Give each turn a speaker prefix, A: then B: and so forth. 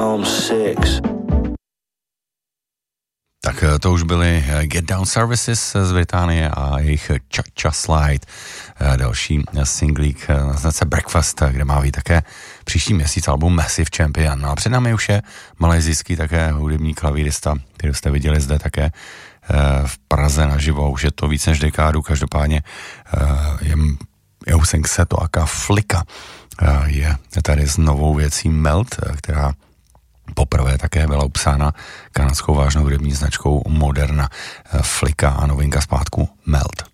A: I'm 6.
B: Tak to už byly Get Down Services z Británie a jejich Cha-Cha Slide. Další singlík na značce Breakfast, kde má být také příští měsíc album Massive Champion. No a před námi už je malajzijský také hudební klavírista, který jste viděli zde také v Praze naživo. Už je to víc než dekádu, každopádně Euseng Seto aka Flika je tady s novou věcí Melt, která poprvé také byla upsána kanadskou vážnou hudební značkou Moderna. Flika a novinka zpátku Melt.